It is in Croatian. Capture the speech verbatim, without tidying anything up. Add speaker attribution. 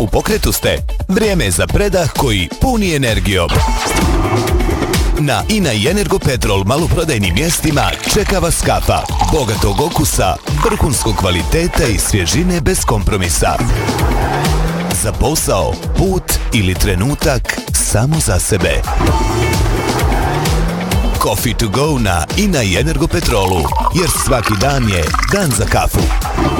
Speaker 1: U pokretu ste. Vrijeme je za predah koji puni energijom. Na Ina i Energopetrol maloprodajnim mjestima čeka vas kafa bogatog okusa, vrhunskog kvaliteta i svježine bez kompromisa. Za posao, put ili trenutak samo za sebe. Coffee to go na Ina i Energopetrolu, jer svaki dan je dan za kafu.